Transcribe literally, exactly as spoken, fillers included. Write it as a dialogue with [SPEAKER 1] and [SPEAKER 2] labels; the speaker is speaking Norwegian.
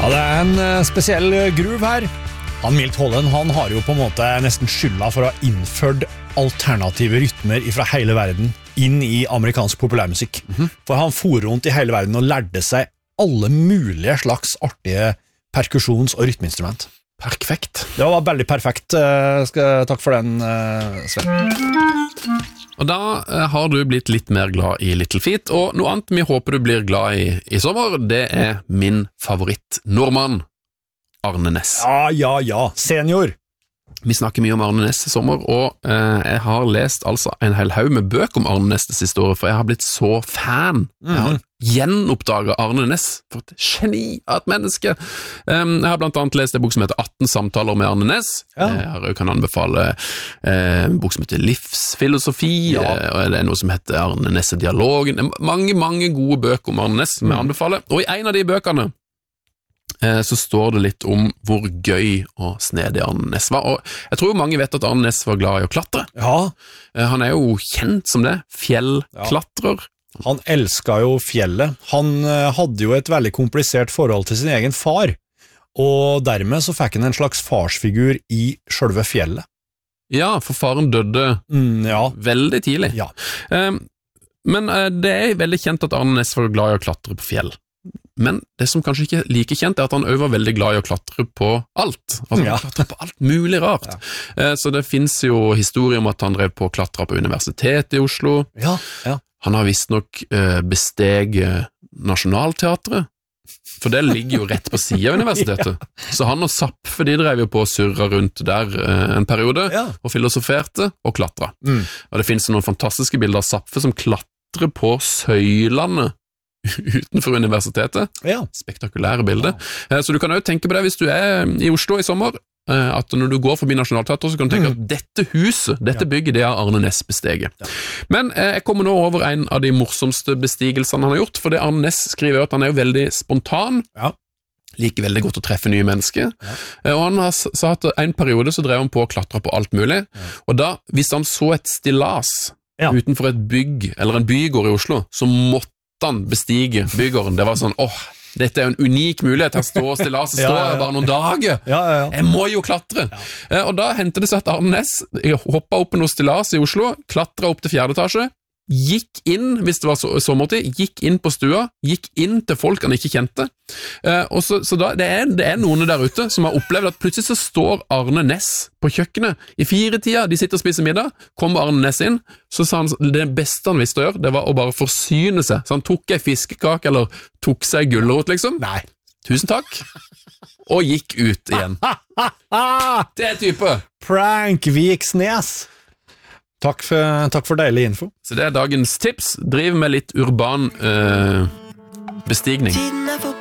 [SPEAKER 1] Ja, det er en uh, spesiell groove her. Han Milt Holland, han har jo på en måte nesten skylda for å ha innført alternative rytmer fra hele verden inn i amerikansk populærmusikk. Mm-hmm. For han for rundt i hele verden og lærte seg alle mulige slags artige perkusjons- og rytmeinstrument.
[SPEAKER 2] Perfekt.
[SPEAKER 1] Det var veldig perfekt. Uh, skal, takk for den, uh, Sven.
[SPEAKER 2] Og da uh, har du blitt litt mer glad i Little Feat, og noe annet vi håper du blir glad i i sommer, det er min favoritt nordmann, Arne Næss.
[SPEAKER 1] Ja, ja, ja. Senior.
[SPEAKER 2] Vi snakker mye om Arne Næss i sommer, og eh, jeg har lest altså en hel haug med bøk om Arne Næss det siste året, for jeg har blitt så fan. Mm-hmm. Jeg har gjenoppdaget Arne Næss, for et geni av et menneske. Um, jeg har blant annet lest en bok som heter atten samtaler med Arne Næss. Ja. Jeg kan anbefale eh, en bok som heter Livsfilosofi, ja. eh, og det er noe som heter Arne Næss-dialogen. Mange, mange gode bøker om Arne Næss som jeg anbefaler. Og i en av de bøkene så står det litt om hvor gøy og snedig Arne Næss var, og jeg tror mange vet at Arne Næss var glad i å klatre.
[SPEAKER 1] Ja.
[SPEAKER 2] Han er jo kjent som det, fjellklatrer.
[SPEAKER 1] Ja. Han elsket jo fjellet. Han hadde jo et veldig komplisert forhold til sin egen far, og dermed så fikk han en slags farsfigur i selve fjellet.
[SPEAKER 2] Ja, for faren døde
[SPEAKER 1] mm, ja.
[SPEAKER 2] veldig tidlig.
[SPEAKER 1] Ja.
[SPEAKER 2] Men det er veldig kjent at Arne Næss var glad i å klatre på fjell. Men det som kanskje ikke er like kjent er at han også var veldig glad i å klatre på alt. Altså ja. klatre på alt mulig rart. Ja. Så det finnes jo historier om at han drev på å klatre på Universitetet i Oslo.
[SPEAKER 1] Ja. Ja.
[SPEAKER 2] Han har visst nok besteg Nationalteatret, for det ligger jo rett på siden av universitetet. Ja. Så han og Zapfe, de drev jo på å surre rundt der en periode, ja. og filosoferte og klatra. Mm. Og det finnes noen fantastiske bilder av Zapfe som klatrer på søylene utenfor universitetet. Ja. Spektakulære bilder. Ja. Så du kan jo tenke på det hvis du er i Oslo i sommer, at når du går forbi Nationalteatret, så kan du tenke mm. at dette huset, dette bygget, det er Arne Næss besteget. Ja. Men eh, jeg kommer nå over en av de morsomste bestigelsene han har gjort, for det Arne Næss skriver at han er jo veldig spontan, ja. liker veldig godt å treffe nye mennesker, ja. og han har sagt at en periode så drev han på å klatre på alt mulig, ja. og da, hvis han så et stillas ja. utenfor et bygg, eller en bygård i Oslo, så måtte han bestige bygården. Det var sånn, åh, dette er en unik mulighet, her står stillas, står ja, ja, ja. bare noen dager. Ja, ja, ja. Jeg må jo klatre. Ja. Eh, og da hentet det seg at Arne Næss hoppet opp på noe stillas i Oslo, klatra opp til fjerde etasje, gikk inn, hvis det var så, sommertid, gikk inn på stua, gikk inn til folk han ikke kjente, eh, og så, så da, det er, det er noen der ute som har opplevd at plutselig så står Arne Næss på kjøkkenet i fire tida, de sitter og spiser middag, kommer Arne Næss inn, så sa han, det beste han visste å gjøre, det var å bare forsyne seg, så han tok ei fiskekake, eller tok seg gulrot liksom, nei, tusen takk, og gikk ut igjen. Det er type.
[SPEAKER 1] Prank Viksnes. Takk for, takk for deilig info.
[SPEAKER 2] Så det er dagens tips. Driv med litt urban øh, bestigning.